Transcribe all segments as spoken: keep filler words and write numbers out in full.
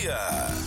dia.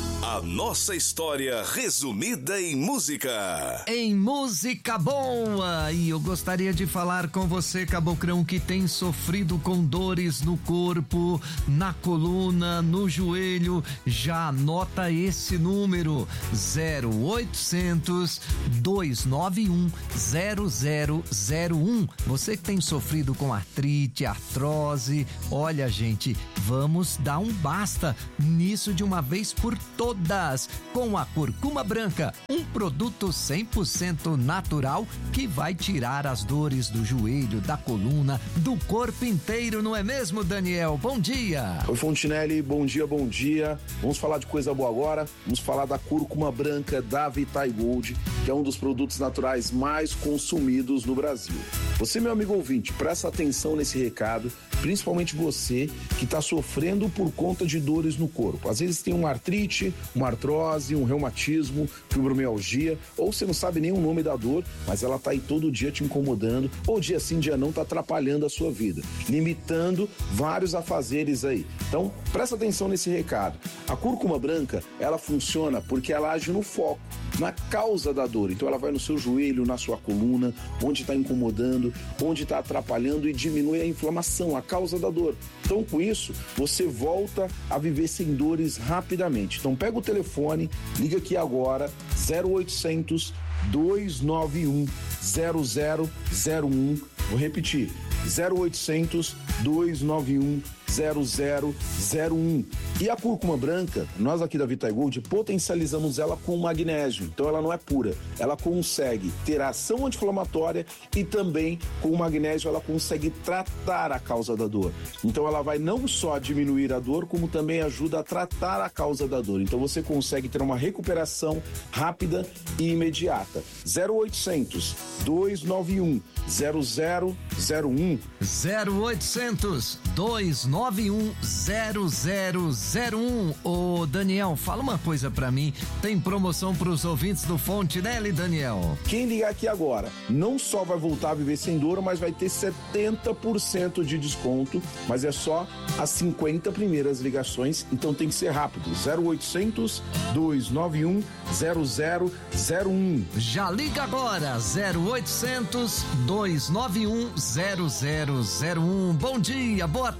A nossa história resumida em música. Em música boa. E eu gostaria de falar com você, cabocrão, que tem sofrido com dores no corpo, na coluna, no joelho. Já anota esse número: zero oitocentos, dois nove um, zero zero zero um. Você que tem sofrido com artrite, artrose, olha, gente, vamos dar um basta nisso de uma vez por todas. Com a Curcuma Branca, um produto cem por cento natural que vai tirar as dores do joelho, da coluna, do corpo inteiro, não é mesmo, Daniel? Bom dia! Oi, Fontinelli, bom dia, bom dia. Vamos falar de coisa boa agora. Vamos falar da Curcuma Branca da Vitae Gold, que é um dos produtos naturais mais consumidos no Brasil. Você, meu amigo ouvinte, presta atenção nesse recado, principalmente você que está sofrendo por conta de dores no corpo. Às vezes tem uma artrite, uma artrose, um reumatismo, fibromialgia, ou você não sabe nem o nome da dor, mas ela tá aí todo dia te incomodando, ou dia sim, dia não, tá atrapalhando a sua vida, limitando vários afazeres aí. Então, presta atenção nesse recado. A Curcuma Branca, ela funciona porque ela age no foco, na causa da dor. Então ela vai no seu joelho, na sua coluna, onde está incomodando, onde está atrapalhando e diminui a inflamação, a causa da dor. Então com isso, você volta a viver sem dores rapidamente. Então pega o telefone, liga aqui agora, zero oitocentos, dois nove um, zero zero zero um. Vou repetir, zero oitocentos, dois nove um, zero zero zero um. E a Curcuma Branca, nós aqui da Vitae Gold potencializamos ela com magnésio. Então ela não é pura, ela consegue ter ação anti-inflamatória e também com o magnésio ela consegue tratar a causa da dor. Então ela vai não só diminuir a dor, como também ajuda a tratar a causa da dor. Então você consegue ter uma recuperação rápida e imediata. zero oitocentos, dois nove um, zero zero zero um. zero oitocentos, dois nove um, zero zero zero um. Ô Daniel, fala uma coisa pra mim, tem promoção pros ouvintes do Fontinelli, Daniel? Quem ligar aqui agora não só vai voltar a viver sem dor, mas vai ter setenta por cento de desconto, mas é só as cinquenta primeiras ligações, então tem que ser rápido. zero oitocentos, dois nove um, zero zero zero um. Já liga agora, zero oitocentos, dois nove um, zero zero zero um. Bom dia, boa